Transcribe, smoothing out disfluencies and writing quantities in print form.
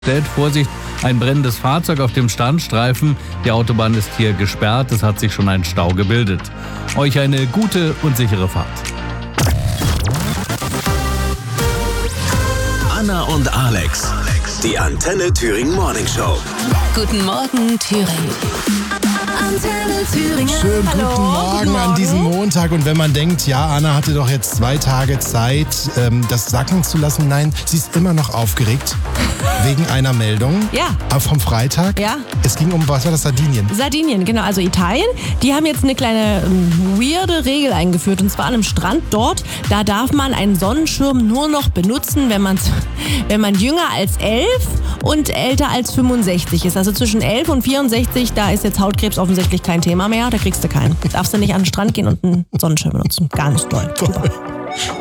Vorsicht, ein brennendes Fahrzeug auf dem Standstreifen. Die Autobahn ist hier gesperrt, es hat sich schon ein Stau gebildet. Euch eine gute und sichere Fahrt. Anna und Alex, die Antenne Thüringen Morning Show. Guten Morgen, Thüringen. Antenne Thüringen. Schönen guten Morgen an diesem Montag. Und wenn man denkt, ja, Anna hatte doch jetzt 2 Tage Zeit, das sacken zu lassen. Nein, sie ist immer noch aufgeregt. Wegen einer Meldung. Ja. Vom Freitag. Ja. Es ging um, was war das, Sardinien? Sardinien, genau. Also Italien. Die haben jetzt eine kleine weirde Regel eingeführt. Und zwar an einem Strand dort. Da darf man einen Sonnenschirm nur noch benutzen, wenn man jünger als 11 und älter als 65 ist. Also zwischen 11 und 64, da ist jetzt Hautkrebs offensichtlich kein Thema mehr. Da kriegst du keinen. Darfst du nicht an den Strand gehen und einen Sonnenschirm benutzen. Ganz toll. Super.